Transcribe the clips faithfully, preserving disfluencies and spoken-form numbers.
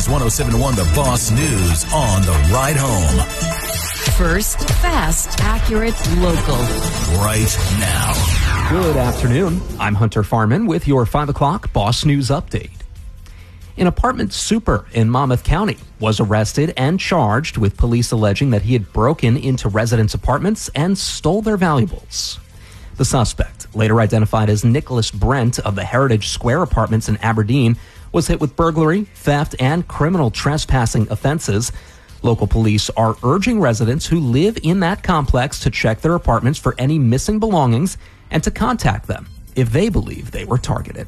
is one oh seven point one The Boss News on the ride home. First, fast, accurate, local. Right now. Good afternoon. I'm Hunter Farman with your five o'clock Boss News update. An apartment super in Monmouth County was arrested and charged with police alleging that he had broken into residents' apartments and stole their valuables. The suspect, later identified as Nicholas Brent of the Heritage Square Apartments in Aberdeen, was hit with burglary, theft, and criminal trespassing offenses. Local police are urging residents who live in that complex to check their apartments for any missing belongings and to contact them if they believe they were targeted.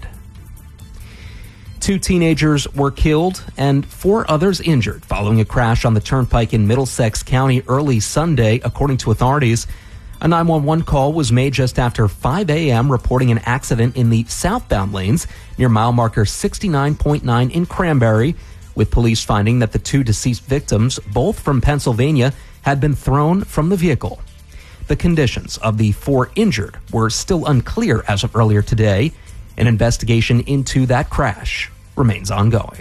Two teenagers were killed and four others injured following a crash on the turnpike in Middlesex County early Sunday, according to authorities. A nine one one call was made just after five a.m. reporting an accident in the southbound lanes near mile marker sixty-nine point nine in Cranberry, with police finding that the two deceased victims, both from Pennsylvania, had been thrown from the vehicle. The conditions of the four injured were still unclear as of earlier today. An investigation into that crash remains ongoing.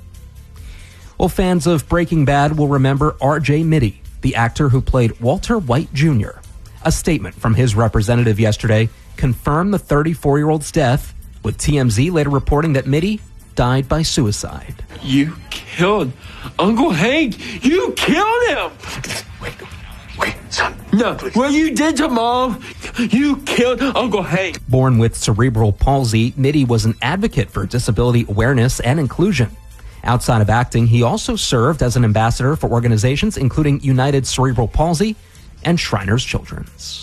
Well, fans of Breaking Bad will remember R J Mitty, the actor who played Walter White Junior A statement from his representative yesterday confirmed the thirty-four-year-old's death, with T M Z later reporting that Mitty died by suicide. You killed Uncle Hank. You killed him. Wait, wait, son. No, please. what you did to Mom, you killed Uncle Hank. Born with cerebral palsy, Mitty was an advocate for disability awareness and inclusion. Outside of acting, he also served as an ambassador for organizations including United Cerebral Palsy and Shriners Children's.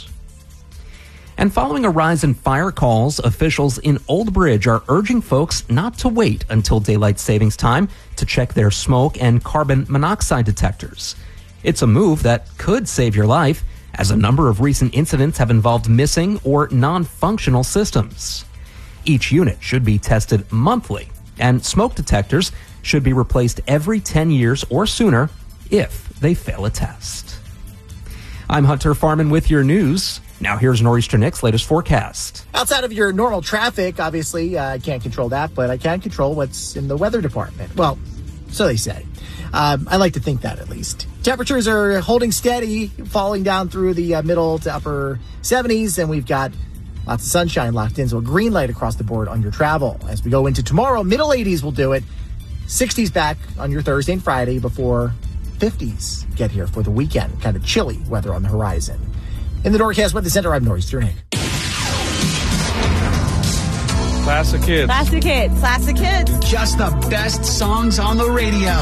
And following a rise in fire calls, officials in Old Bridge are urging folks not to wait until daylight savings time to check their smoke and carbon monoxide detectors. It's a move that could save your life, as a number of recent incidents have involved missing or non-functional systems. Each unit should be tested monthly, and smoke detectors should be replaced every ten years or sooner if they fail a test. I'm Hunter Farman with your news. Now here's Nor'easter Nick's latest forecast. Outside of your normal traffic, obviously, uh, I can't control that, but I can control what's in the weather department. Well, so they say. Um, I like to think that, at least. Temperatures are holding steady, falling down through the uh, middle to upper seventies, and we've got lots of sunshine locked in, so a green light across the board on your travel. As we go into tomorrow, middle eighties will do it. sixties back on your Thursday and Friday before fifties get here for the weekend. Kind of chilly weather on the horizon. In the Norcast Weather Center, I'm Nor'easter Nick. Classic hits. Classic hits. Classic hits. Just the best songs on the radio.